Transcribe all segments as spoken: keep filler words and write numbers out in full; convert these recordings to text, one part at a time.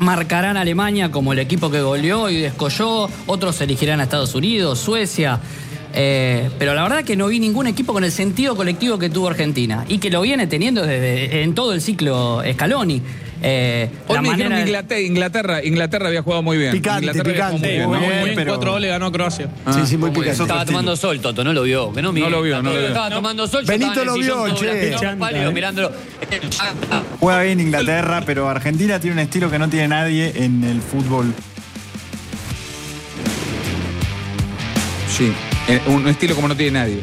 marcarán a Alemania como el equipo que goleó y descolló, otros elegirán a Estados Unidos, Suecia. Eh, pero la verdad que no vi ningún equipo con el sentido colectivo que tuvo Argentina y que lo viene teniendo desde en todo el ciclo Scaloni. Eh, Hoy la me manera dijeron que de... Inglaterra, Inglaterra, Inglaterra había jugado muy bien. Picante, Inglaterra picante. Había jugado muy bien, Muy ¿no? bien, En pero- cuatro goles ganó Croacia. Ah, sí, sí, muy ¿cómo es? picante. Estaba tomando sol, Toto, no lo vio, que no mira. No lo vio, no lo vio. Estaba tomando sol, yo Benito estaba en el lo vio, sillón todo che. blanco, pálido, mirándolo. Juega bien Inglaterra, pero Argentina tiene un estilo que no tiene nadie en el fútbol. Sí, eh, un estilo como no tiene nadie.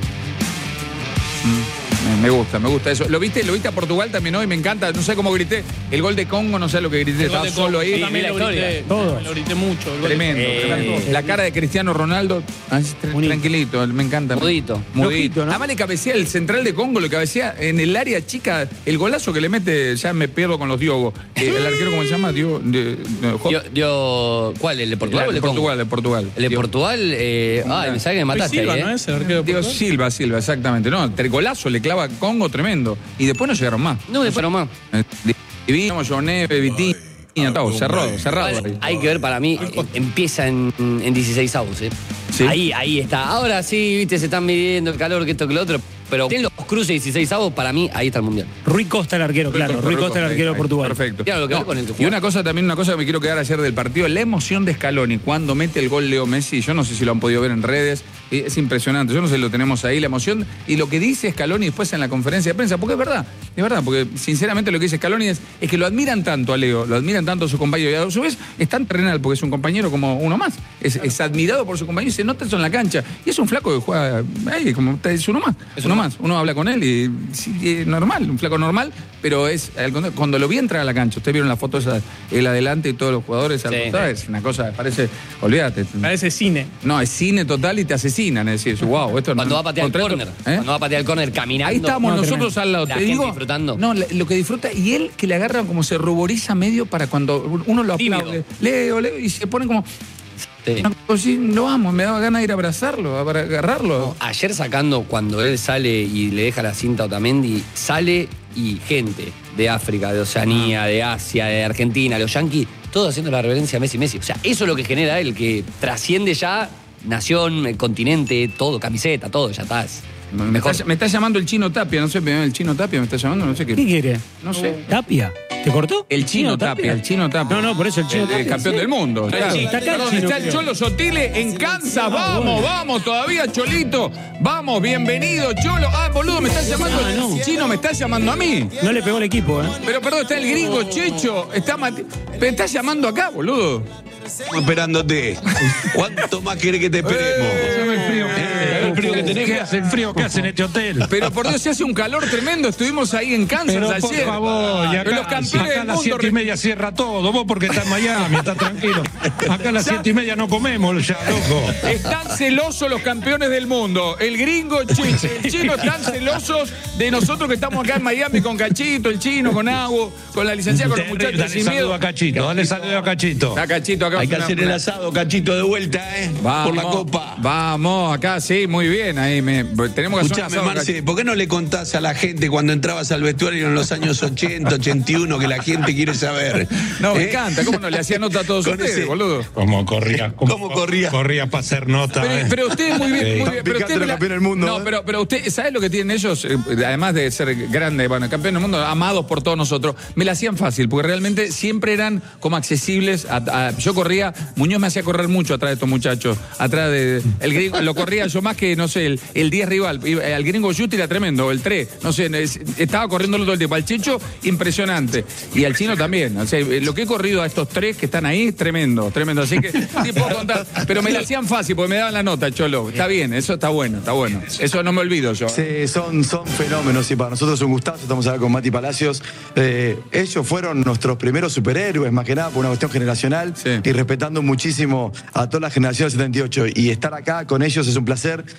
Mm. Me gusta, me gusta eso. ¿Lo viste? ¿Lo viste a Portugal también hoy? Me encanta. No sé cómo grité. El gol de Congo, no sé lo que grité. Estaba solo ahí. Yo también lo grité, Todo. lo grité mucho. el gol de- Tremendo, Eh, tremendo. La cara de Cristiano Ronaldo, así, tra- tranquilito, me encanta. Mudito. Mudito. Flojito, ¿no? Además le cabecea el central de Congo, le cabecea en el área chica, el golazo que le mete, ya me pierdo con los Diogos. Eh, el arquero, ¿cómo se llama? Dio, de, de- Dio, dio- ¿Cuál? ¿El de Portugal o el de de Congo? Portugal, de Portugal. El de Dio- Portugal, eh, ay, me sabe que me Luis mataste Silva, ahí, ¿no eh. es el arquero de Diego Portugal? Silva, Silva, exactamente. No, el golazo le clava a Congo tremendo. Y después no llegaron más. No, después nomás. Eh, Divino, Joneve, Vitinha, todo, cerrado, cerrado. Igual, ahí. hay que ver, para mí, eh, empieza en, en dieciséis avos, ¿eh? Sí. Ahí, ahí está. Ahora sí, viste, se están midiendo el calor, que esto, que lo otro. Pero en los cruces dieciséis avos, para mí, ahí está el mundial. Rui Costa el arquero, claro. Rui Costa el arquero de ahí, Portugal. Perfecto. Claro, lo que No, ver con el que y juega. una cosa también, una cosa que me quiero quedar ayer del partido, la emoción de Scaloni cuando mete el gol Leo Messi. Yo no sé si lo han podido ver en redes. Es impresionante. Yo no sé si lo tenemos ahí, la emoción y lo que dice Scaloni después en la conferencia de prensa. Porque es verdad, es verdad. Porque sinceramente lo que dice Scaloni es, es que lo admiran tanto a Leo, lo admiran tanto a su compañero. Y a su vez es tan terrenal porque es un compañero como uno más. Es, es admirado por su compañero y se nota eso en la cancha. Y es un flaco que juega ahí, como es uno más. Es uno más. Uno habla con él y sí, es normal, un flaco normal, pero es al contrario, cuando lo vi entrar a la cancha, ustedes vieron las fotos, él adelante y todos los jugadores al Sí. costado, es una cosa, parece, olvídate. Parece cine. No, es cine total y te asesinan, es decir, wow, esto Cuando no- va a patear el contrato- córner. ¿Eh? Cuando va a patear el córner caminando. Ahí estábamos No, nosotros tremendo. al lado. La te gente digo, disfrutando. No, la- lo que disfruta y él que le agarra como se ruboriza medio para cuando uno lo Tímido. aplaude. Leo, Leo, y se pone como, Sí. no, como si lo amo, me daba ganas de ir a abrazarlo, a agarrarlo. No, ayer sacando, cuando él sale y le deja la cinta a Otamendi, sale y gente de África, de Oceanía, de Asia, de Argentina, los yanquis, todos haciendo la reverencia a Messi Messi. O sea, eso es lo que genera él, que trasciende ya nación, eh, continente, todo, camiseta, todo, ya está. es Me Mejor. está, me está llamando el Chino Tapia, no sé, el Chino Tapia me está llamando, no sé qué. ¿Qué quiere? No sé. ¿Tapia? ¿Te cortó? El Chino Tapia, el Chino Tapia. No, no, por eso el Chino El, el Tapia, campeón sí. del mundo. Claro. Está acá el Perdón, Chino, está el creo. Cholo Sotile en Kansas. Vamos, vamos, todavía, Cholito. Vamos, bienvenido, Cholo. Ah, boludo, me está llamando. Ah, no. El Chino me está llamando a mí. No le pegó el equipo, ¿eh? Pero perdón, está el gringo Checho. Está Mati- Me está llamando acá, boludo. Estamos esperándote. ¿Cuánto más querés que te esperemos? el frío. el frío que tenés. ¿Qué hace el frío que hace en este hotel? Pero por Dios, se hace un calor tremendo. Estuvimos ahí en Kansas Pero ayer. por favor, y Pero acá, los campeones acá a del las mundo. siete y media cierra todo. Vos porque estás en Miami, estás tranquilo. Acá a las siete y media no comemos ya, loco. Están celosos los campeones del mundo. El gringo, el chino, el chino están celosos de nosotros que estamos acá en Miami con Cachito, el chino, con Agua, con la licenciada, con los muchachos Dale sin saludo miedo. a Cachito, dale saludo a Cachito. Está Cachito acá. Hay que una- hacer el una- asado, Cachito, de vuelta, ¿eh? Vamos, Por la copa. Vamos, acá sí, muy bien. Ahí me, tenemos que hacer un Escuchame, asado, Marce, ¿por qué no le contás a la gente cuando entrabas al vestuario en los años ochenta, ochenta y uno que la gente quiere saber? No, me ¿Eh? encanta. ¿Cómo no le hacía nota a todos Con ustedes, ese- boludo? ¿Cómo corría? ¿Cómo corría? Corría para hacer nota. Pero, eh. pero usted muy bien, Sí. muy bien. Tan Pero picante usted los me la- campeones del mundo, No, ¿eh? pero, pero usted, ¿sabe lo que tienen ellos? Eh, además de ser grandes, bueno, campeones del mundo, amados por todos nosotros, me la hacían fácil, porque realmente siempre eran como accesibles. A, a- yo corría, Muñoz me hacía correr mucho atrás de estos muchachos. Atrás de. El gringo, lo corría yo más que, no sé, el, el diez rival. Iba- El gringo Justi era tremendo, el tres. No sé, es- estaba corriendo todo el tiempo. Al Checho, impresionante. Y al chino también. O sea, lo que he corrido a estos tres que están ahí, tremendo, tremendo. Así que sí puedo contar. Pero me la hacían fácil porque me daban la nota, Cholo. Está bien, eso está bueno, está bueno. Eso no me olvido yo. Sí, son, son fenómenos y para nosotros es un gustazo. Estamos acá con Mati Palacios. Eh, ellos fueron nuestros primeros superhéroes, más que nada por una cuestión generacional Sí. y respetando muchísimo a toda la generación del setenta y ocho. Y estar acá con ellos es un placer.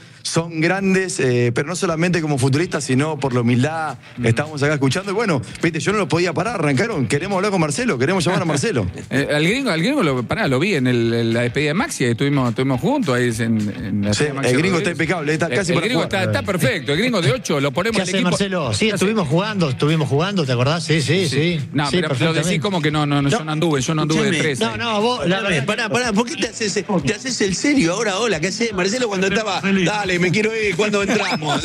son grandes, eh, pero no solamente como futuristas, sino por la humildad. Mm. Estábamos acá escuchando y bueno, viste, yo no lo podía parar, arrancaron, queremos hablar con Marcelo, queremos llamar a Marcelo. eh, al gringo, al gringo lo, pará, lo vi en, el, en la despedida de Maxi, estuvimos, estuvimos juntos ahí en, en la sí, Maxi el gringo Rodríguez. está impecable, está casi el para gringo jugar. está, está perfecto, el gringo de ocho, lo ponemos ¿Qué al hace, equipo. Marcelo? Sí, estuvimos jugando, estuvimos jugando, ¿te acordás? Sí, sí, sí. sí. No, sí, pero lo decís como que no, no, no, yo no anduve, yo no anduve de tres. No, no, vos, la verdad. Pará, pará, ¿por qué te haces, te haces el serio ahora? Hola, ¿qué haces? Marcelo cuando estaba, dale, me quiero ir, ¿cuándo entramos?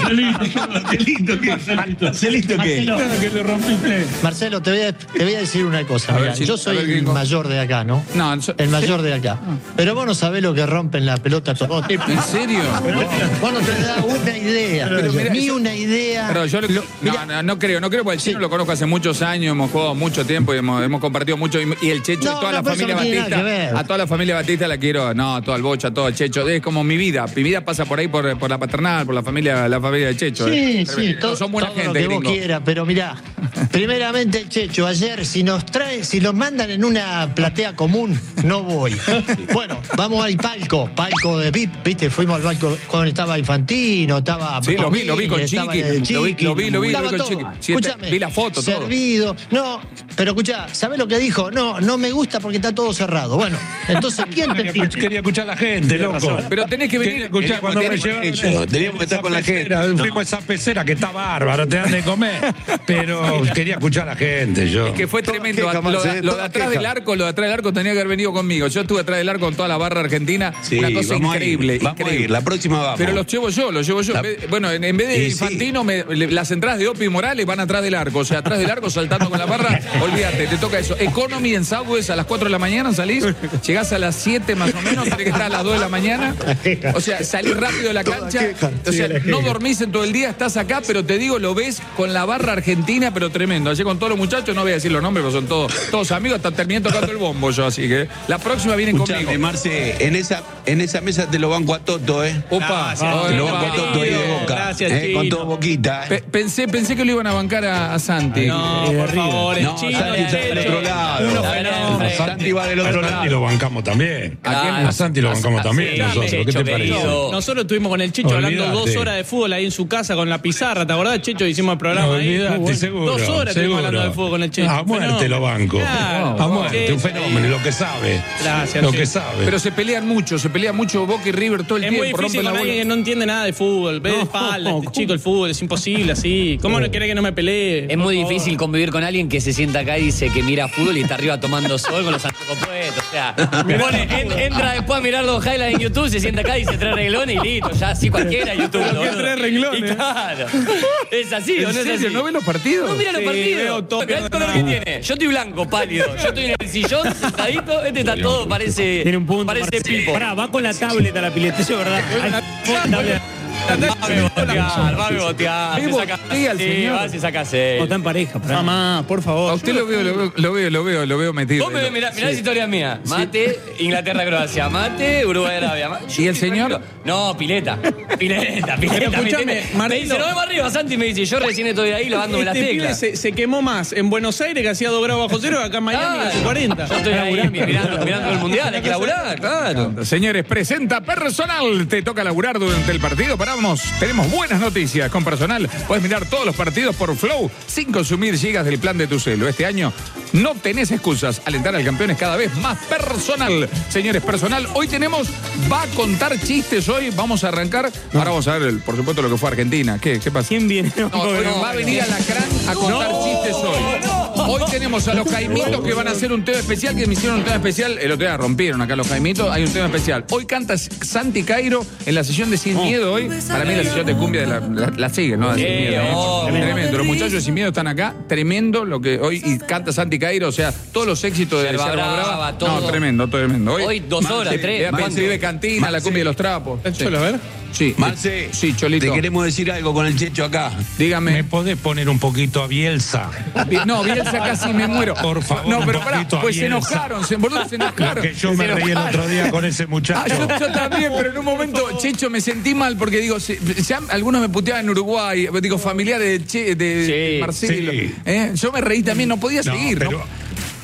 Marcelito, ¿qué? Marcelito, ¿qué? Que le rompiste. Marcelo, te voy a, te voy a decir una cosa. A ver, Mirá, sí, yo a soy ver, el gringo. mayor de acá, ¿no? No, yo- El mayor de acá. Pero vos no sabés lo que rompen la pelota todos. ¿En serio? Vos no te das una idea. Pero mirá, ni eso- una idea. Pero yo lo- no, no, no creo, no creo, porque el chino lo conozco hace muchos años, hemos jugado mucho tiempo y hemos, hemos compartido mucho. Y, y el Checho No, y toda no, la pero eso familia no tiene nada Batista, que ver. a toda la familia Batista la quiero, no, todo el Bocha, todo el Checho, es como mi vida. Mi vida pasa por ahí, por, por la paternal, por la familia, la familia de Checho. Sí, eh. sí, No, todo, son buena todo lo gente, que vos gringo. quieras, pero mirá, primeramente el Checho, ayer, si nos trae, si los mandan en una platea común, no voy. Bueno, vamos al palco, palco de V I P, viste, fuimos al palco cuando estaba Infantino, estaba... Sí, lo vi, lo vi con estaba Chiqui, el lo vi, Chiqui, lo vi, lo vi, lo estaba vi con todo. Chiqui. Sí, Escúchame, vi la foto, todo. servido, no, pero escuchá, ¿sabés lo que dijo? No, no me gusta porque está todo cerrado. Bueno, entonces, ¿quién te Quería, pide? escuch- quería escuchar a la gente, loco. Pero tenés que venir. Quería escuchar cuando me llevaron. ellos, teníamos que estar con la gente. Pecera, Fuimos a esa pecera que está bárbaro, te dan de comer. Pero quería escuchar a la gente, yo. Es que fue tremendo. queja, Lo, Marce, lo de toda atrás queja. del arco, lo de atrás del arco tenía que haber venido conmigo. Yo estuve atrás del arco con toda la barra argentina. Sí, una cosa vamos a ir, increíble. vamos a increíble. ir, la próxima vamos. Pero los llevo yo, los llevo yo. La- En vez- Bueno, en, en vez de Y sí. Infantino, me- le- las entradas de Opi y Morales van atrás del arco. O sea, atrás del arco, saltando con la barra. Olvídate, te toca eso. Economy en Southwest a las cuatro de la mañana salís. Llegás a las siete más o menos, tenés que estar a las dos de la mañana. O sea, salís rápido de la Toda cancha. queja. O sea, Sí, la no queja. dormís en todo el día, estás acá, pero te digo, lo ves con la barra argentina, pero tremendo. Ayer con todos los muchachos, no voy a decir los nombres, pero son todos, todos amigos, hasta terminé tocando el bombo yo, así que la próxima vienen Escuchame, conmigo. Marce, en esa, en esa mesa te lo banco a Toto, ¿eh? Opa, Te lo opa. banco a Toto ahí de Boca. Gracias, ¿eh? Con Chino. todo Boquita, ¿eh? Pe- pensé, pensé que lo iban a bancar a, a Santi. No, por favor, el No, chino, Santi está del Checho, otro lado. uno Está fenómeno. bien, Santi va del otro A Santi lado. lo bancamos también. ¿A quién? A Santi lo bancamos también sí, nosotros. ¿Qué te Checho, parece? querido. Nosotros estuvimos con el Checho hablando Olvídate. dos horas de fútbol ahí en su casa con la pizarra, ¿te acordás, Checho? Hicimos el programa No, ahí. olvídate, Muy bueno. seguro. Dos horas estuvimos seguro. hablando de fútbol con el Checho. A muerte lo banco. Claro. A muerte, Sí, un fenómeno, y lo que sabe. Gracias, Lo sí. que sabe. Pero se pelean mucho, se pelean mucho Boca y River todo el Es tiempo. muy difícil rompen la con bola. alguien que no entiende nada de fútbol. Ve de espalda, este chico, el fútbol es imposible así. ¿Cómo no quiere que no me pelee? Es muy Por favor. difícil convivir con alguien que se sienta acá y dice que mira fútbol y está arriba tomando sol con los anteojos puestos. O sea, pone, en- entra después a mirar los highlights en YouTube, se sienta acá y dice tres renglones y listo. Ya así cualquiera YouTube. Pero qué boludo. tres renglones. Y claro. Es así, ¿o ¿En no es serio? así? ¿No ven los partidos? No mira los Sí, partidos. veo todo. Mirá el color que tiene. Yo estoy blanco, pálido. Yo estoy en el sillón, sentadito. Este está todo, parece. Tiene un punto. Parece Marcelo. pipo. Pará, va con la tableta a la pileta, eso es verdad. Hay tablet. Va a bebotear, va a bebotear. ¿Qué Se saca- botea el sí, señor? va, se saca No, seis. está en pareja, pará. Mamá, por favor. A usted lo veo, lo veo, lo veo, lo veo, lo veo metido. Vos me mirá, mirá las historias mías. Mate, Inglaterra, Croacia. Mate, Uruguay, Arabia. Ma- ¿Y el señor? No, pileta. Pileta, pileta. Pero ¿me escuchame, entiendes? Me Marcelo. dice, no vemos arriba, Santi. Me dice, yo recién estoy ahí lavándome las Este pibe teclas. se, se quemó más en Buenos Aires, que hacía dos grados bajo cero, que acá en Miami, que hace cuarenta. Yo estoy ahí mirando, mirando el mundial, hay que laburar, claro. Señores, presenta Personal. Te toca laburar durante el partido. Paramos. Tenemos buenas noticias con Personal. Puedes mirar todos los partidos por Flow sin consumir gigas del plan de tu celu. Este año no tenés excusas. Alentar al campeón es cada vez más personal. Señores, Personal. Hoy tenemos, va a contar chistes hoy. Vamos a arrancar. Ahora vamos a ver, el- por supuesto, lo que fue Argentina. ¿Qué, qué pasa? ¿Quién viene? No, hoy va a venir Alacrán a contar chistes hoy. Hoy tenemos a los Jaimitos que van a hacer un tema especial, que me hicieron un tema especial. El otro día rompieron acá los Jaimitos, hay un tema especial. Hoy canta Santi Cairo en la sesión de Sin Miedo hoy. Para mí la sesión de cumbia de la, la, la sigue, ¿no? De Sin Sí, Miedo, ¿eh? obvio. Tremendo. Los muchachos de Sin Miedo están acá. Tremendo lo que hoy y canta Santi Cairo. O sea, todos los éxitos de Yerba Yerba Brava, Brava. todo. No, tremendo, tremendo. Hoy dos horas, Sí, tres, vea, ¿cuánto? Vive Cantina, la cumbia de los trapos. Sí. Cholo, a ver. Sí. Marce, Sí, Cholito. te queremos decir algo con el Checho acá. Dígame. ¿Me podés poner un poquito a Bielsa? No, Bielsa casi me muero. Por favor, No, un pero pará, poquito a pues se Bielsa. enojaron, se, boludo, se La enojaron. que yo me Se reí el enojaron. otro día con ese Ah, muchacho. yo, yo también, pero en un momento, Checho, me sentí mal porque digo, se- ya algunos me puteaban en Uruguay, digo, familiares de, che, de, Sí, de Marcelo. sí. ¿Eh? Yo me reí también, no podía No, seguir. pero ¿no?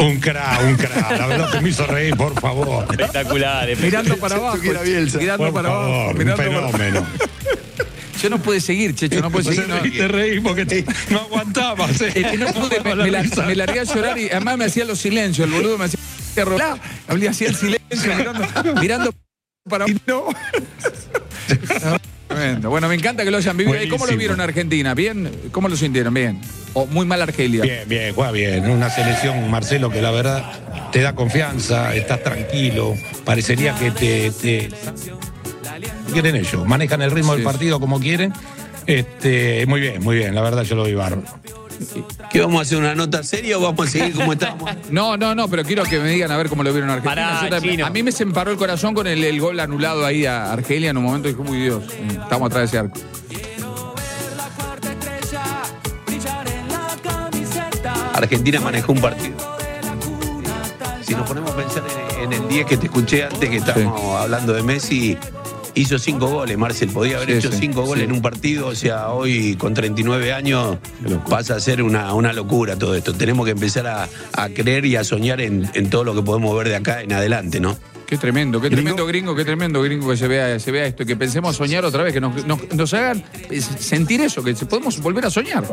Un cra, un cra. La verdad que me hizo reír, por favor. Espectacular. Mirando para abajo. Mirando Por para favor, abajo. un Mirando para fenómeno. Yo no pude seguir, Checho, no pude seguir. No, Te reí porque te- no aguantabas. eh. es que no pude, me, me la- me largué a llorar y además me hacía los silencios. El boludo me hacía. Hablé así el silencio, mirando, mirando para mí. No. Tremendo. Bueno, me encanta que lo hayan vivido. ¿Y ¿Cómo lo Buenísimo. vieron en Argentina? ¿Bien? ¿Cómo lo sintieron? ¿Bien? ¿O muy mal Argelia? Bien, bien, juega bien. Una selección, Marcelo, que la verdad te da confianza, estás tranquilo. Parecería que te. te... quieren ellos, manejan el ritmo Sí. del partido como quieren. Este, muy bien, muy bien, la verdad yo lo vi bárbaro. ¿Qué vamos a hacer? ¿Una nota seria o vamos a seguir como estábamos? No, no, no, pero quiero que me digan a ver cómo lo vieron en Argentina. Pará, Yo también- Chino. a mí me se emparó el corazón con el, el gol anulado ahí a Argelia en un momento y dije, muy Dios, estamos atrás de ese arco. Argentina manejó un partido. Si nos ponemos a pensar en, en el diez que te escuché antes, que estábamos hablando de Messi, hizo cinco goles, Marcel. Podía haber Sí, hecho sí, cinco goles sí. en un partido. O sea, hoy con treinta y nueve años pasa a ser una, una locura todo esto. Tenemos que empezar a, a creer y a soñar en, en todo lo que podemos ver de acá en adelante, ¿no? Qué tremendo, qué ¿Gringo? tremendo gringo, qué tremendo gringo que se vea, se vea esto y que pensemos soñar otra vez, que nos, nos- nos hagan eh, sentir eso, que se- podemos volver a soñar.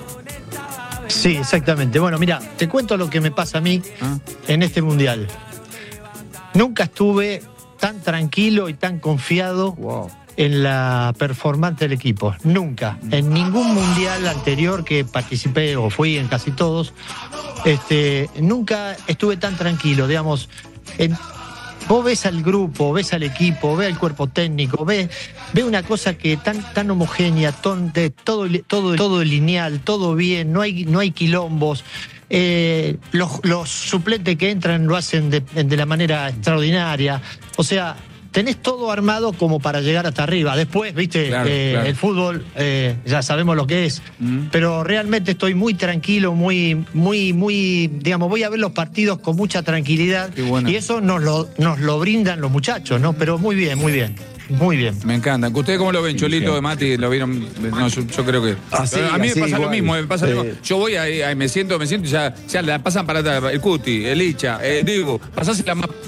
Sí, exactamente. Bueno, mira, te cuento lo que me pasa a mí Ah. en este mundial. Nunca estuve tan tranquilo y tan confiado Wow. en la performance del equipo. Nunca. En ningún mundial anterior que participé o fui en casi todos, este, nunca estuve tan tranquilo. Digamos, en- vos ves al grupo, ves al equipo, ves al cuerpo técnico, ves, ves una cosa que tan, tan homogénea, ton- de todo, li- todo, todo lineal, todo bien, no hay, no hay quilombos. Eh, los, los suplentes que entran lo hacen de, de la manera extraordinaria. O sea, tenés todo armado como para llegar hasta arriba. Después, viste, Claro, eh, claro. el fútbol, eh, ya sabemos lo que es. Mm. Pero realmente estoy muy tranquilo, muy, muy, muy, digamos, voy a ver los partidos con mucha tranquilidad. Qué bueno. Y eso nos lo, nos lo brindan los muchachos, ¿no? Pero muy bien, muy bien. Muy bien. Me encanta. ¿Ustedes cómo lo ven, Cholito, de Mati? ¿Lo vieron? No, yo, yo creo que. Así, a mí así, me pasa lo igual. mismo, me pasa lo Sí. mismo. Yo voy ahí, ahí, me siento, me siento y ya, ya la pasan para atrás. El Cuti, el Licha, eh, digo, pasás la más.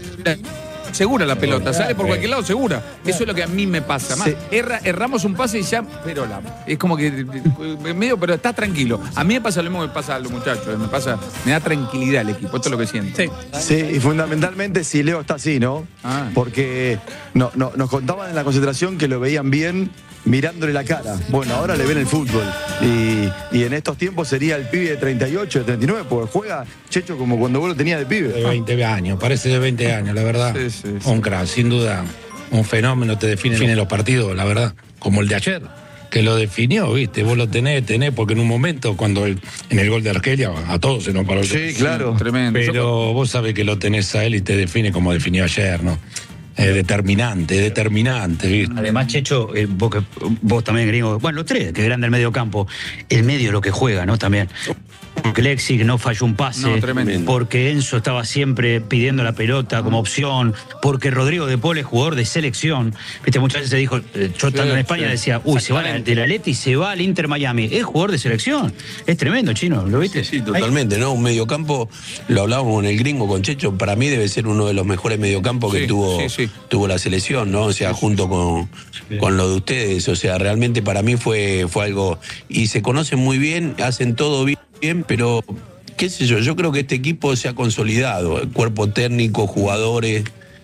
Segura la pelota, sale por cualquier lado, segura. Eso es lo que a mí me pasa. Más, Sí. erra- erramos un pase y ya, pero la, es como que eh, medio, pero está tranquilo. A mí me pasa lo mismo que me pasa a los muchachos, me pasa, me da tranquilidad el equipo, esto es lo que siento. Sí. Sí, y fundamentalmente si Leo está así, ¿no? Ah. Porque no, no- nos contaban en la concentración que lo veían bien mirándole la cara. Bueno, ahora le ven el fútbol. Y, y en estos tiempos sería el pibe de treinta y ocho, de treinta y nueve, porque juega, Checho, como cuando vos lo tenías de pibe. De veinte años, parece de veinte años, la verdad. Sí, sí, sí. Un crack, sin duda, un fenómeno, te define, define los partidos, la verdad. Como el de ayer, que lo definió, ¿viste? Vos lo tenés, tenés, porque en un momento, cuando el- en el gol de Argelia, a todos se nos paró el Sí, claro. Tremendo. Pero vos sabés que lo tenés a él y te define como definió ayer, ¿no? Es determinante, determinante, ¿viste? Además, Checho, eh, vos, que- vos también, gringo, bueno, los tres, que grande el medio campo, el medio es lo que juega, ¿no? También. Porque Lexi no falló un pase, No, tremendo. porque Enzo estaba siempre pidiendo la pelota como opción, porque Rodrigo de Paul es jugador de selección. Viste, muchas veces se dijo, eh, yo estando en España sí. decía, uy, se va del Atleti y se va al Inter Miami. Es jugador de selección. Es tremendo, Chino, ¿lo viste? Sí, totalmente, ¿no? Un mediocampo, lo hablábamos con el gringo, con Checho, para mí debe ser uno de los mejores mediocampos que Sí, tuvo, sí, sí. tuvo la selección, ¿no? O sea, junto con, con lo de ustedes. O sea, realmente para mí fue, fue algo. Y se conocen muy bien, hacen todo bien, bien, pero qué sé yo, yo creo que este equipo se ha consolidado. El cuerpo técnico, jugadores.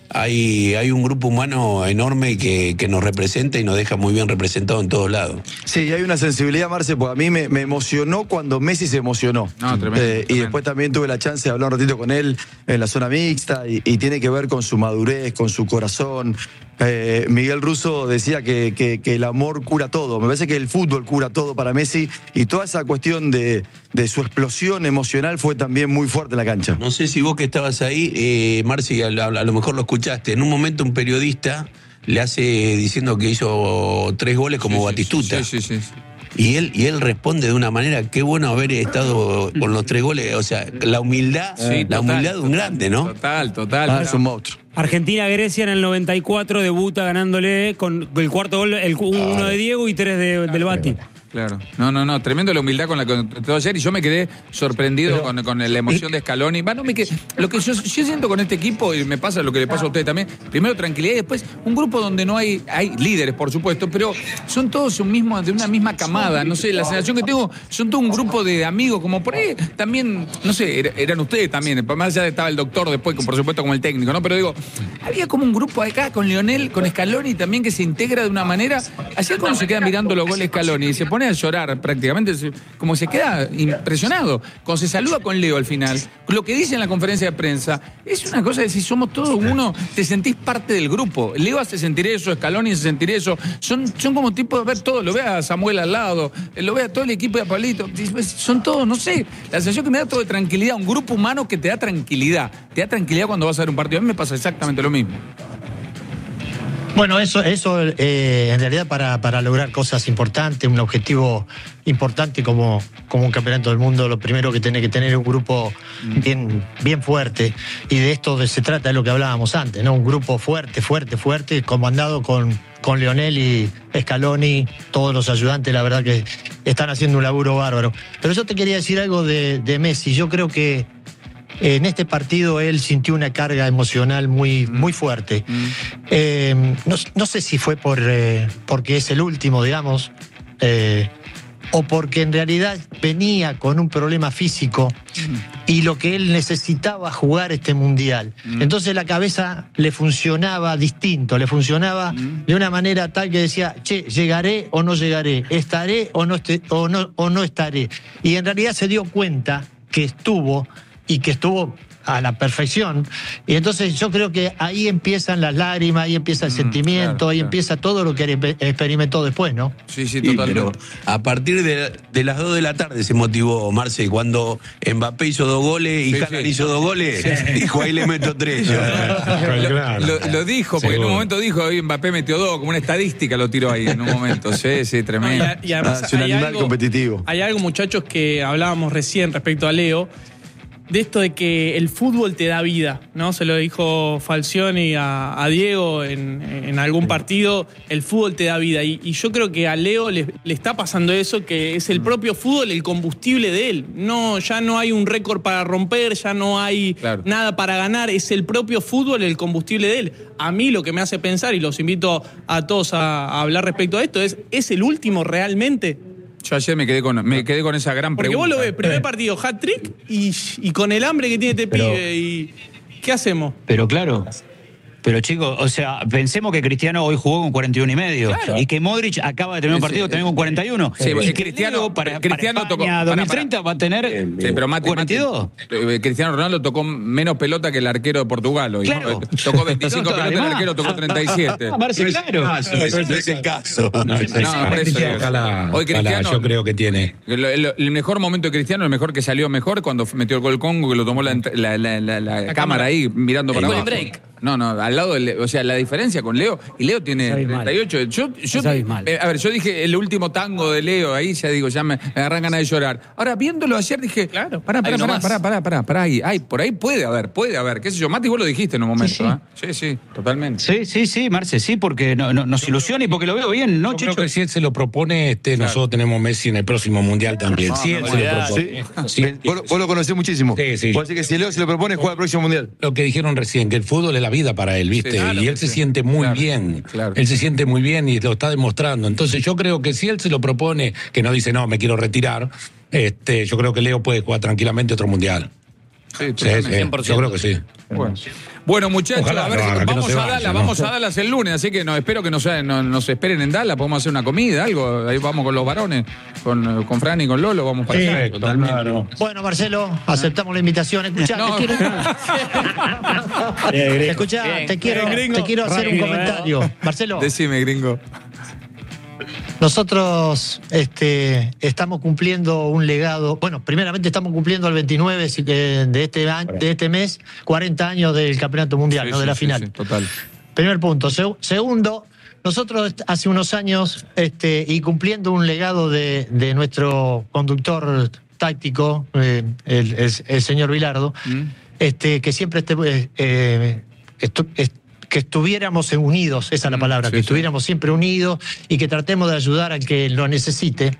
Hay, hay un grupo humano enorme que, que nos representa y nos deja muy bien representados en todos lados. Sí, hay una sensibilidad, Marce, porque a mí me, me emocionó cuando Messi se emocionó. No, tremendo, Eh, y tremendo. después también tuve la chance de hablar un ratito con él en la zona mixta y, y tiene que ver con su madurez, con su corazón. Eh, Miguel Russo decía que, que- que el amor cura todo. Me parece que el fútbol cura todo para Messi y toda esa cuestión de, de su explosión emocional fue también muy fuerte en la cancha. No sé si vos que estabas ahí, eh, Marci, a, a- a lo mejor lo escuchaste. En un momento un periodista le hace diciendo que hizo tres goles como Sí, sí, Batistuta. Sí, sí, sí. Y él, y él responde de una manera, qué bueno haber estado con los tres goles. O sea, la humildad, Sí, la total, humildad de un total, grande, ¿no? Total, total. Ah, es un monstruo. Argentina-Grecia en el noventa y cuatro debuta ganándole con el cuarto gol, el, uno de Diego y tres de- del Bati. Claro. No, no, no. Tremendo la humildad con la que todo ayer. Y yo me quedé sorprendido Pero, con, con la emoción de Scaloni. Va, no me quedé, lo que yo, yo siento con este equipo, y me pasa lo que le pasa a ustedes también, primero tranquilidad y después un grupo donde no hay, hay líderes, por supuesto, pero son todos un mismo, de una misma camada. No sé, la sensación que tengo, son todo un grupo de amigos, como por ahí también, no sé, er, eran ustedes también. Más allá estaba el doctor después, por supuesto, como el técnico, ¿no? Pero digo, había como un grupo acá con Lionel, con Scaloni también, que se integra de una manera. Ayer cuando se queda mirando los goles Scaloni y se pone a llorar prácticamente, como se queda impresionado. Cuando se saluda con Leo al final, lo que dice en la conferencia de prensa, es una cosa de si somos todos uno, te sentís parte del grupo. Leo hace sentir eso, Scaloni hace sentir eso. Son, son como tipos de ver todo, lo ve a Samuel al lado, lo ve a todo el equipo de Pablito. Son todos, no sé, la sensación que me da todo de tranquilidad, un grupo humano que te da tranquilidad. Te da tranquilidad cuando vas a ver un partido. A mí me pasa exactamente lo mismo. Bueno, eso, eso eh, en realidad para, para lograr cosas importantes, un objetivo importante como, como un campeonato del mundo, lo primero que tiene que tener es un grupo bien, bien fuerte. Y de esto se trata de lo que hablábamos antes, ¿no? Un grupo fuerte, fuerte, fuerte, comandado con, con Lionel y Scaloni, todos los ayudantes, la verdad que están haciendo un laburo bárbaro. Pero yo te quería decir algo de, de Messi. Yo creo que en este partido él sintió una carga emocional muy, muy fuerte. Mm. Eh, no, no sé si fue por eh, porque es el último, digamos, eh, o porque en realidad venía con un problema físico mm. y lo que él necesitaba jugar este mundial. Mm. Entonces la cabeza le funcionaba distinto, le funcionaba mm. de una manera tal que decía, che, llegaré o no llegaré, estaré o no, este, o no, o no estaré. Y en realidad se dio cuenta que estuvo y que estuvo a la perfección. Y entonces yo creo que ahí empiezan las lágrimas, ahí empieza el mm, sentimiento, claro, ahí claro. empieza todo lo que experimentó después, ¿no? Sí, sí, totalmente. Pero a partir de, de las dos de la tarde se motivó Marce, cuando Mbappé hizo dos goles y sí, Haaland sí. hizo dos goles, sí. dijo, ahí le meto tres. lo, lo, lo dijo, porque sí, en un momento dijo, hoy Mbappé metió dos, como una estadística lo tiró ahí en un momento. Sí, sí, tremendo. Y, y además, ah, es un animal algo, competitivo. Hay algo, muchachos, que hablábamos recién respecto a Leo, de esto de que el fútbol te da vida, ¿no? Se lo dijo Falcioni a, a Diego en, en algún partido, el fútbol te da vida. Y, y yo creo que a Leo le, le está pasando eso, que es el propio fútbol el combustible de él. No, ya no hay un récord para romper, ya no hay claro. nada para ganar, es el propio fútbol el combustible de él. A mí lo que me hace pensar, y los invito a todos a, a hablar respecto a esto, es, ¿es el último realmente? Yo ayer me quedé con, me quedé con esa gran Porque pregunta. Porque vos lo ves, primer partido, hat-trick, y, y con el hambre que tiene este pero, pibe, y ¿qué hacemos? Pero claro, pero chicos, o sea, pensemos que Cristiano hoy jugó con cuarenta y uno y medio, claro. y que Modric acaba de tener un partido sí, también con cuarenta y uno. Sí, y que Cristiano, Leo para, Cristiano para tocó, España dos mil treinta para, para. va a tener sí, pero Mati, cuarenta y dos. Mati, Cristiano Ronaldo tocó menos pelota que el arquero de Portugal hoy. Claro. ¿no? Tocó veinticinco pelotas, el arquero tocó treinta y siete. Ah, Marce, claro. No, no es el caso. No, no, por eso. Ojalá, hoy Cristiano, yo creo que tiene. El, el, el mejor momento de Cristiano, el mejor que salió mejor, cuando metió el gol Congo, que lo tomó la, la, la, la, la, la cámara ahí, mirando para abajo. Break. No, no, al lado de, o sea, la diferencia con Leo, y Leo tiene treinta y ocho. Yo, yo, eh, a ver, yo dije el último tango de Leo, ahí ya digo, ya me, me agarran ganas de llorar. Ahora, viéndolo ayer, dije, claro, pará, pará, pará, pará, pará, pará, pará, ahí, ay, por ahí puede haber, puede haber, qué sé yo, Mati, vos lo dijiste en un momento, sí, sí, ¿eh? sí, sí, totalmente. Sí, sí, sí, Marce, sí, porque no, no, nos ilusiona y porque lo veo bien, ¿no, yo Chicho? Creo que si él se lo propone, este, claro. nosotros tenemos Messi en el próximo Mundial también. No, si él no, se no, lo propone. Sí. Sí. Vos, vos lo conocés muchísimo. Sí, sí. Vos decís que si Leo se lo propone, juega el próximo Mundial. Lo que dijeron recién, que el fútbol es la vida para él, ¿viste? Sí, claro, y él se sí. siente muy claro, bien. Claro. Él se siente muy bien y lo está demostrando. Entonces yo creo que si él se lo propone, que no dice, no, me quiero retirar, este, yo creo que Leo puede jugar tranquilamente otro Mundial. Sí, sí, sí, yo creo que sí. Bueno, bueno muchachos, Ojalá, a ver, no, vamos no a vaya, Dallas, ¿no? vamos a Dallas el lunes, así que no, espero que nos, no, nos esperen en Dallas, podemos hacer una comida, algo, ahí vamos con los varones, con, con Fran y con Lolo, vamos para sí, allá. Totalmente. Claro. Bueno, Marcelo, aceptamos la invitación. Escuchá, no. te quiero, Escuchá, bien, te quiero, bien, te quiero hacer un comentario. Marcelo. Decime, gringo. Nosotros este, estamos cumpliendo un legado. Bueno, primeramente estamos cumpliendo el veintinueve de este, de este mes, cuarenta años del Campeonato Mundial, sí, ¿no? De sí, la final. Sí, sí, total. Primer punto. Se, segundo, nosotros hace unos años, este, y cumpliendo un legado de, de nuestro conductor táctico, eh, el, el, el señor Bilardo, mm. este, que siempre este, eh, estu, est, que estuviéramos unidos, esa es la palabra, sí, que estuviéramos sí. siempre unidos y que tratemos de ayudar al que lo necesite.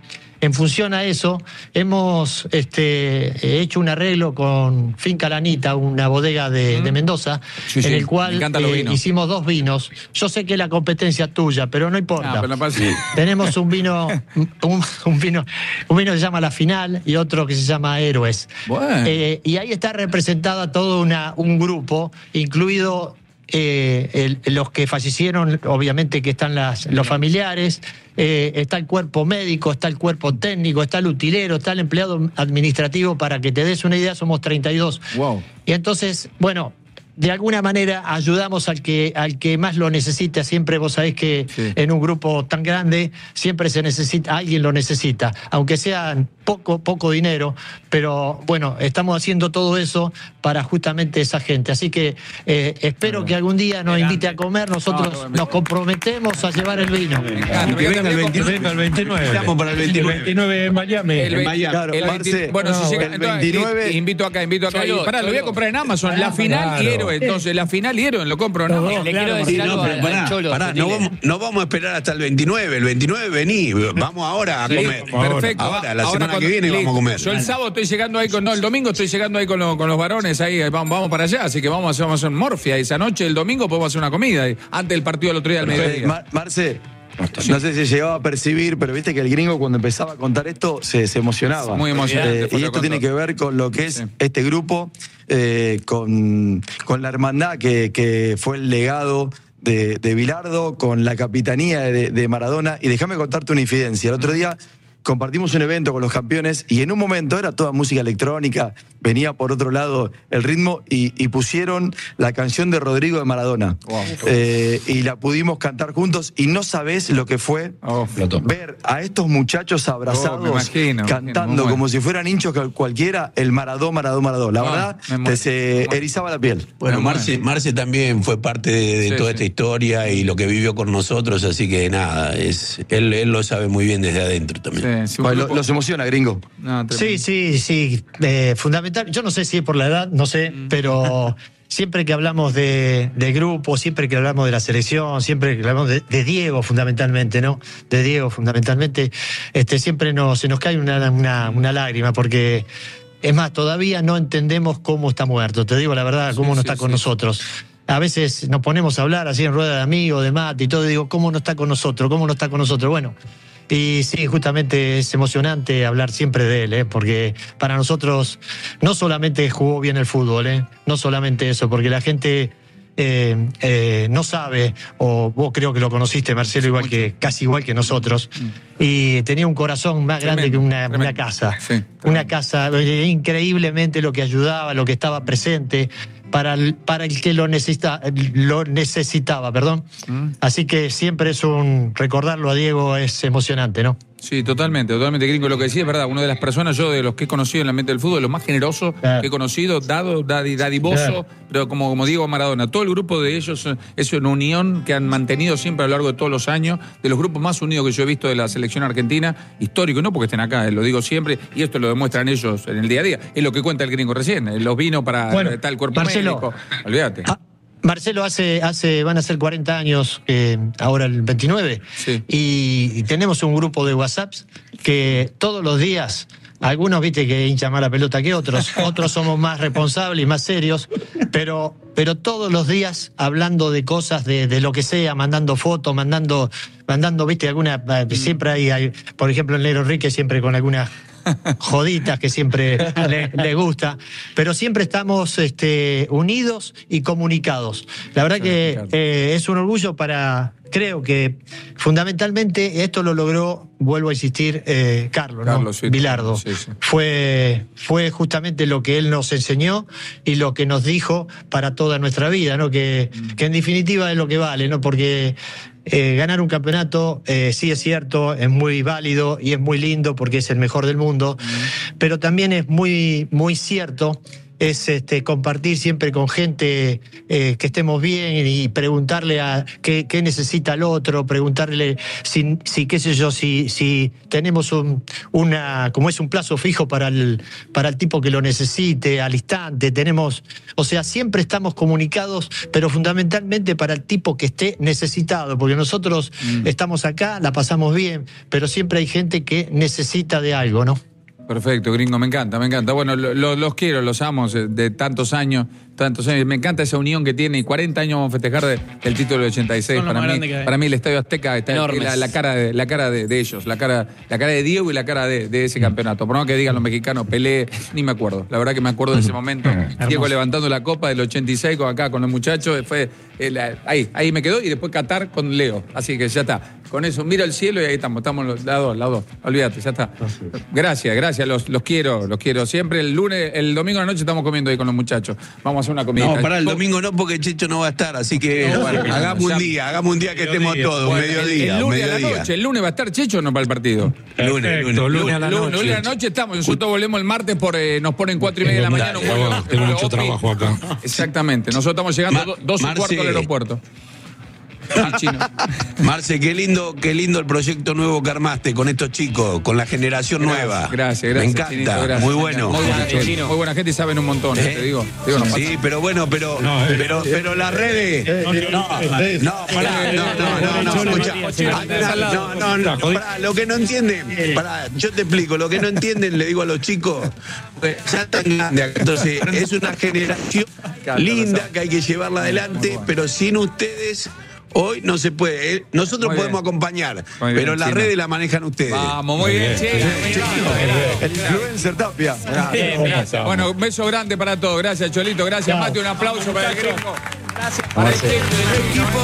en función a eso, hemos este, hecho un arreglo con Finca Lanita, una bodega de, de Mendoza, Sí, en sí, el cual me encantan los eh, vinos. hicimos dos vinos. Yo sé que es la competencia tuya, pero no importa. Ah, pero no pasa- Tenemos un vino, un, un vino, un vino que se llama La Final y otro que se llama Héroes. Bueno. Eh, y ahí está representada todo una, un grupo, incluido eh, el- los que fallecieron, obviamente que están las, los familiares, eh, está el cuerpo médico, está el cuerpo técnico, está el utilero, está el empleado administrativo. Para que te des una idea, somos treinta y dos. Wow. Y entonces, bueno, de alguna manera ayudamos al que, al que más lo necesita. Siempre vos sabés que Sí. en un grupo tan grande siempre se necesita, alguien lo necesita, aunque sea poco, poco dinero, pero bueno, estamos haciendo todo eso para justamente esa gente. Así que eh, espero que algún día nos invite a comer, nosotros No, no, me- nos comprometemos a llevar el vino. Me encanta, me Que venga el encanta. veintinueve. el veintinueve. Estamos para el El veintinueve. veintinueve en Miami. El, ve- Claro, el Marce, veinti- bueno, si no, llega el entonces, veintinueve. i- invito acá, invito acá. Solo, y, pará, lo voy a solo. comprar en Amazon. La final claro. y héroe. Entonces, la final y héroe lo compro en Amazon. Le quiero decir Sí, algo no, pero al- pará, al Cholo. pará, no, Dile. vamos, no vamos a esperar hasta el veintinueve. El veintinueve vení, vamos ahora a Sí, comer. perfecto. Ahora, la Ahora semana cuando- que viene listo. vamos a comer. Yo el sábado estoy llegando ahí con, no, el domingo estoy llegando ahí con, lo- con los varones ahí, ahí vamos, vamos para allá, así que vamos a hacer, vamos a hacer morfia esa noche, el domingo podemos hacer una comida, ahí, antes del partido del otro día al mediodía. Mar- Marce, no sé si llegaba a percibir, pero viste que el gringo cuando empezaba a contar esto se, se emocionaba. Muy emocionante, Eh, fue y lo esto que tiene contó. que ver con lo que es Sí. este grupo, eh, con, con la hermandad que, que fue el legado de, de Bilardo, con la capitanía de, de Maradona. Y déjame contarte una infidencia. El otro día compartimos un evento con los campeones y en un momento era toda música electrónica, venía por otro lado el ritmo y, y pusieron la canción de Rodrigo de Maradona. Wow. Eh, y la pudimos cantar juntos y no sabés lo que fue Oh, ver a estos muchachos abrazados Oh, me imagino, me cantando imagino, muy como bueno. si fueran hinchos que cualquiera el Maradó, Maradó, Maradó. La Ah, verdad, me te muero, se me muero. erizaba la piel. Bueno, Bueno, Marce, Marce también fue parte de, de Sí, toda sí. esta historia y lo que vivió con nosotros, así que nada, es él, él lo sabe muy bien desde adentro también. Sí, sí, un Bueno, lo- grupo- los emociona, gringo. No, tremendo. Sí, sí, sí, eh, fundamental. Yo no sé si es por la edad, no sé, pero siempre que hablamos de, de grupo, siempre que hablamos de la selección, siempre que hablamos de, de Diego fundamentalmente, ¿no? De Diego fundamentalmente, este, siempre nos, se nos cae una, una, una lágrima porque... Es más, todavía no entendemos cómo está muerto, te digo la verdad, cómo Sí, no sí, está con sí. nosotros. A veces nos ponemos a hablar así en rueda de amigos, de mate y todo, y digo, ¿cómo no está con nosotros? ¿Cómo no está con nosotros? Bueno, y sí, justamente es emocionante hablar siempre de él, ¿eh? Porque para nosotros no solamente jugó bien el fútbol, ¿eh? No solamente eso, porque la gente eh, eh, no sabe, o vos creo que lo conociste, Marcelo, igual que, casi igual que nosotros, y tenía un corazón más grande Tremendo, que una, tremendo. una casa. Sí, tremendo. Una casa, eh, increíblemente lo que ayudaba, lo que estaba presente para el, para el que lo, necesita, lo necesitaba, perdón. Mm. Así que siempre es un, recordarlo a Diego es emocionante, ¿no? Sí, totalmente, totalmente, gringo. Lo que decía es verdad, una de las personas, yo de los que he conocido en el ambiente del fútbol, los más generosos Claro. que he conocido, dado, dadi- dadivoso, Claro. pero como, como Diego Maradona. Todo el grupo de ellos eh, es una unión que han mantenido siempre a lo largo de todos los años, de los grupos más unidos que yo he visto de la selección argentina, histórico, no porque estén acá, eh, lo digo siempre, y esto lo demuestran ellos en el día a día. Es lo que cuenta el gringo recién, eh, los vino para Bueno, eh, tal cuerpo Marcelo. médico. Olvídate. Ah, Marcelo, hace, hace, van a ser cuarenta años, eh, ahora el veintinueve, Sí. y, y tenemos un grupo de WhatsApps que todos los días, algunos viste que hinchan más la pelota que otros, otros somos más responsables y más serios, pero, pero todos los días hablando de cosas, de, de lo que sea, mandando fotos, mandando, mandando, viste, alguna, eh, siempre hay, hay, por ejemplo, el Negro Enrique siempre con alguna joditas que siempre le, le gusta, pero siempre estamos este, unidos y comunicados. La verdad que eh, es un orgullo para, creo que fundamentalmente esto lo logró, vuelvo a insistir, eh, Carlos, ¿no? Carlos, sí. Bilardo. Sí, sí. Fue, fue justamente lo que él nos enseñó y lo que nos dijo para toda nuestra vida, ¿no? Que, que en definitiva es lo que vale, ¿no? Porque Eh, ganar un campeonato, eh, sí es cierto, es muy válido y es muy lindo porque es el mejor del mundo, pero también es muy, muy cierto es este, compartir siempre con gente eh, que estemos bien y preguntarle a qué, qué necesita el otro, preguntarle si, si qué sé yo, si, si tenemos un, una, como es un plazo fijo para el, para el tipo que lo necesite, al instante, tenemos, o sea, siempre estamos comunicados, pero fundamentalmente para el tipo que esté necesitado, porque nosotros mm. estamos acá, la pasamos bien, pero siempre hay gente que necesita de algo, ¿no? Perfecto, gringo, me encanta, me encanta. Bueno, lo, lo, los quiero, los amo de tantos años, tantos años. Me encanta esa unión que tiene y cuarenta años vamos a festejar de, del título del ochenta y seis. Para mí, para mí el Estadio Azteca está la, la cara, de, la cara de, de ellos, la cara, la cara de Diego y la cara de, de ese campeonato. Por no que digan los mexicanos, Pelé, ni me acuerdo. La verdad que me acuerdo de ese momento. Diego levantando la copa del ochenta y seis con acá con los muchachos. Fue el, ahí, ahí me quedó y después Qatar con Leo. Así que ya está. Con eso, miro el cielo y ahí estamos, estamos los las dos, las dos. Olvídate, ya está. Gracias, gracias, los, los quiero, los quiero. Siempre el lunes, el domingo a la noche estamos comiendo ahí con los muchachos. Vamos a hacer una comida. No, para el domingo no, porque Checho no va a estar, así que no, bueno, hagamos un día, hagamos un día que estemos todos, bueno, mediodía. El, el lunes mediodía. a la noche, el lunes va a estar Checho o no para el partido. El lunes, el lunes, lunes, lunes a la noche. El lunes a la noche estamos, nosotros volvemos el martes, por eh, nos ponen cuatro y media de la mañana. Tengo, tengo mucho trabajo acá. Exactamente, nosotros estamos llegando Ma dos y cuarto al aeropuerto. Marce, qué lindo, qué lindo el proyecto nuevo que armaste con estos chicos, con la generación gracias, nueva. Gracias, gracias. Me encanta, Chinito, gracias, muy bueno. Muy buena, eh, muy buena gente y saben un montón, ¿eh? te digo. Te digo no sí, pero bueno, pero, no, eh, pero, pero las redes. No, no, pará, no, no, no, no, no, no, no, pará, lo que no entienden, pará, yo te explico, lo que no entienden le digo a los chicos, ya están grandes, entonces es una generación linda que hay que llevarla adelante, pero sin ustedes. Hoy no se puede. ¿eh? Nosotros muy podemos bien. acompañar, muy pero bien, las Chino. redes la manejan ustedes. Vamos, muy bien, Chino. El influencer Tapia. Bien, gracias. Bueno, un beso grande para todos. Gracias, Cholito. Gracias, Mati. Un aplauso para el gringo. Gracias para el equipo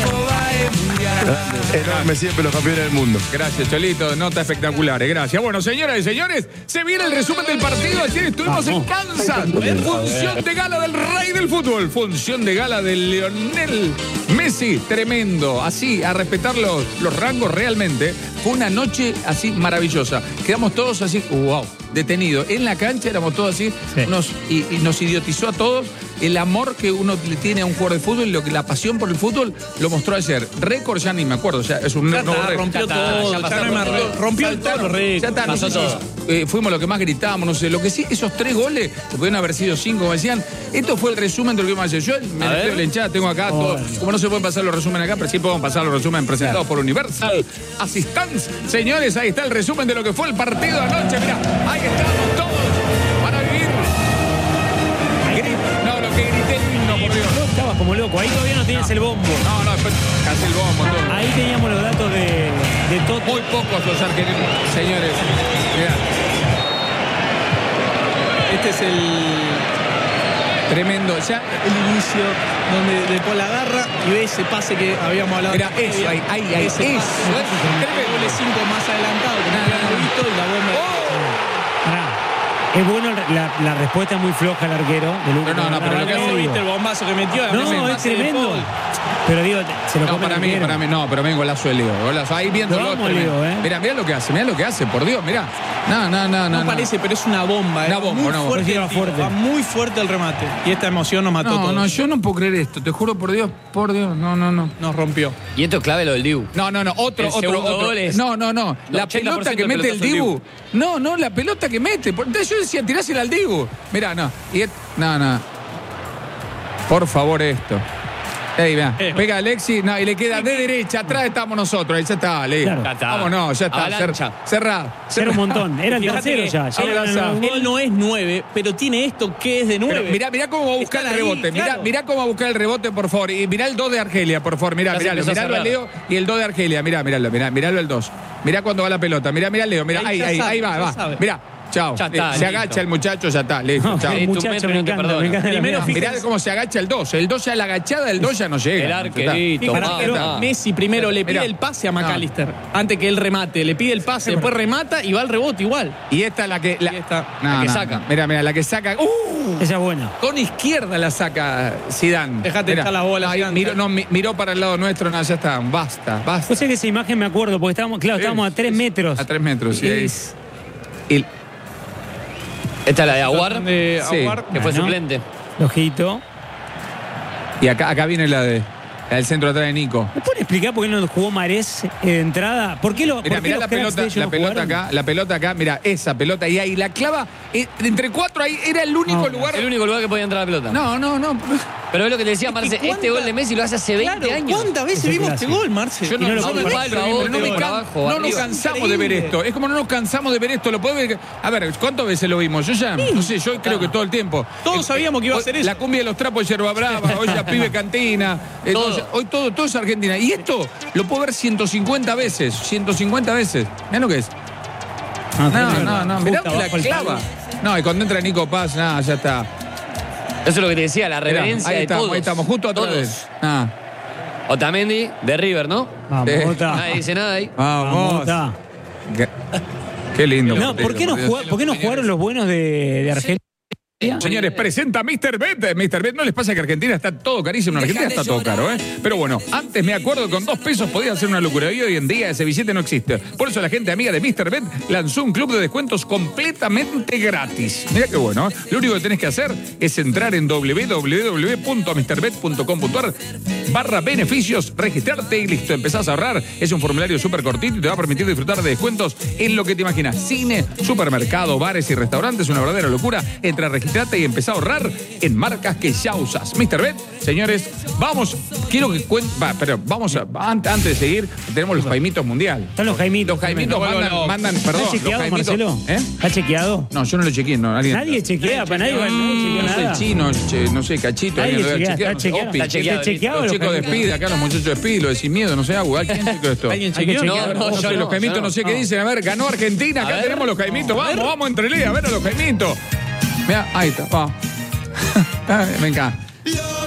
enorme siempre los campeones del mundo. Gracias, Cholito. Nota espectaculares. Gracias. Bueno, señoras y señores, se viene el resumen del partido. Ayer estuvimos en Kansas. Función de gala del rey del fútbol. Función de gala del Lionel Messi. Tremendo. Así, a respetar los, los rangos realmente. Fue una noche así maravillosa. Quedamos todos así, wow, detenidos. En la cancha éramos todos así. Sí. Nos, y, y nos idiotizó a todos el amor que uno le tiene a un jugador de fútbol y lo que la pasión por el fútbol lo mostró ayer. Récord ya ni me acuerdo, o sea, es un nuevo récord. Rompió todo, ya ya rompió, rompió todo los récords. Ya está, no sé si, eh, fuimos los que más gritábamos, no sé. Lo que sí, esos tres goles, que pudieron haber sido cinco, como decían, esto fue el resumen de lo que vimos ayer. Yo me metí en la hinchada, tengo acá oh, todo. Como no se pueden pasar los resúmenes acá, pero sí podemos pasar los resúmenes presentados claro. por Universal Assistance. Señores, ahí está el resumen de lo que fue el partido de anoche. Mirá, ahí estamos todos para vivir. No, lo que grité el himno, por Dios. No estabas como loco, ahí todavía no tienes no. el bombo. No, no, después casi el bombo. Todo. Ahí teníamos los datos de, de todo. Muy pocos los argentinos, señores. Mirá. Este es el tremendo, ya el inicio donde después la agarra y ve ese pase que habíamos hablado. Mira, eso, ahí, ahí, ahí, ese eso. Tremendo, el cinco más adelantado, que nada, nada visto y la bomba. Oh. Es bueno, la, la respuesta es muy floja al arquero. Pero no, no, pero lo que hace, viste el bombazo que metió. No, es tremendo. Pero digo, se lo no, para mí, para mí, no, pero vengo golazo de Leo. Golazo. Ahí viéndolo. ¿eh? Mira, mira lo que hace, mira lo que hace, por Dios, mira. No, no, no, no. No parece, pero es una bomba. Una bomba, una bomba. Fuerte, fuerte. Va muy fuerte el remate. Y esta emoción nos mató no, todo. No, yo no puedo creer esto. Te juro por Dios, por Dios. No, no, no. Nos rompió. Y esto es clave lo del Dibu. No, no, no. Otro, el otro, otro. Es... No, no, no. La pelota que mete el Dibu. No, no, la pelota que mete. Entonces yo decía, tirásela al Dibu. Mirá, no. Y et... No, no. Por favor, esto. Ey, vea. Eh, Pega Alexis, no, y le queda de derecha, atrás estamos nosotros, ahí ya está, le claro. Vámonos, ya está, cer, cerrado. Era un montón, era el tercero ya. ya era era él no es nueve, pero tiene esto que es de nueve. Mirá, mirá cómo va a buscar Están el rebote, ahí, mirá, claro. mirá cómo va a buscar el rebote, por favor. Y mirá el dos de Argelia, por favor, mirá, mirá, miralo a Leo y el dos de Argelia, mirá, miralo, mirá, miralo el dos. Mirá cuando va la pelota, mirá, mirá Leo, mirá, ahí, ahí, ahí va, va. Mirá. Chao. Está, se listo. agacha el muchacho, ya está. Listo. No, chao. El muchacho me encanta, me encanta. Primero, mirá cómo se agacha el dos. El dos ya la agachada del dos ya no llega. El arquerito. Para Messi primero le pide mirá. el pase a McAllister. No. Antes que él remate. Le pide el pase, después remata y va al rebote igual. Y esta es la que. La, esta, no, la que no, saca. Mira, mira, la que saca. ¡Uh! Esa es buena. Con izquierda la saca Zidane. Dejate echar las bolas. Ahí, miró, no, miró para el lado nuestro, no, ya está. Basta, basta. Pues es que esa imagen me acuerdo, porque estábamos, claro, estábamos a tres metros. A tres metros, sí. Es... El, Esta es la de Aguar, De Sí. Aguar. que fue Bueno. suplente. Ojito. Y acá, acá viene la de la del centro atrás de Nico. ¿Me pueden explicar por qué no jugó Marés eh, de entrada? ¿Por qué, lo, Mirá, por qué mirá los la cracks pelota, de ellos la no pelota jugaron? acá, la pelota acá, mira, esa pelota y ahí la clava eh, entre cuatro ahí era el único No, lugar. El único lugar que podía entrar la pelota. No, no, no. Pero es lo que te decía, Es que Marce, cuánta- este gol de Messi lo hace hace veinte Claro, años. ¿cuántas veces Ese vimos clásico. este gol, Marce? Yo no, Y no lo no me puedo pasa, creer. pero no me Por can- abajo, no nos arriba. cansamos de ver esto. Es como no nos cansamos de ver esto. Lo podés ver. A ver, ¿cuántas veces lo vimos? Yo ya, no sé, yo creo que todo el tiempo. Todos El- sabíamos que iba a hoy- ser eso. La cumbia de los trapos de Yerba Brava, hoy ya pibe cantina. eh, Todo. todo ya- hoy todo, todo es Argentina. Y esto lo puedo ver ciento cincuenta veces. ciento cincuenta veces. Mirá lo que es. Ah, No, no, no. Mirá Justo que la abajo el clava. palo. No, y cuando entra Nico Paz, nada, ya está. Eso es lo que te decía, la Mirá, reverencia ahí de estamos, todos. ahí estamos, justo atrás de él. Todos. Ah, Otamendi, de River, ¿no? Vamos, Eh. Ota. Nadie dice nada ahí. Vamos, vamos. Ota. Qué, qué lindo. No, ¿por qué no, Dios. jugá- ¿por qué no jugaron los buenos de, de Argentina? Señores, presenta mister Bet. mister Bet, ¿no les pasa que Argentina está todo carísimo? En Argentina está todo caro, ¿eh? Pero bueno, antes me acuerdo que con dos pesos podía hacer una locura. Y hoy en día ese billete no existe. Por eso la gente amiga de mister Bet lanzó un club de descuentos completamente gratis. Mira qué bueno, ¿eh? Lo único que tenés que hacer es entrar en w w w punto mister bet punto com punto a r barra beneficios, registrarte y listo. Empezás a ahorrar. Es un formulario súper cortito y te va a permitir disfrutar de descuentos en lo que te imaginas. Cine, supermercado, bares y restaurantes. Una verdadera locura. Entra, registrate y empezá a ahorrar en marcas que ya usas. mister Bet, señores, vamos. Quiero que cuente. Va, pero vamos a. Antes, antes de seguir, tenemos los Jaimitos Mundial. Están los Jaimitos. Los Jaimitos tremendo. mandan, mandan, perdón. ¿Está chequeado, los Jaimitos, Marcelo? ¿Eh? ¿Está chequeado? No, yo no lo chequeé, no. Alguien, Nadie chequea, para nadie, nadie chequeó no sé, nada. el chino, che, no sé, cachito. Nadie alguien lo debe chequea, chequear, está no sé, chequeado. Opi. Está chequeado, Está chequeado, Los los chicos de Jaimitos. Speed, acá los muchachos de Speed, lo de Sin Miedo, no sé, agua. ¿Quién chequeó esto? ¿Alguien Hay que chequeó? chequear. No, no, No yo sé, no, los Jaimitos yo no sé qué no. dicen. A ver, ganó Argentina, acá ver. tenemos los Jaimitos. Vamos, vamos entre líneas, a ver a los Jaimitos. Mira, ahí está, va. Me encanta.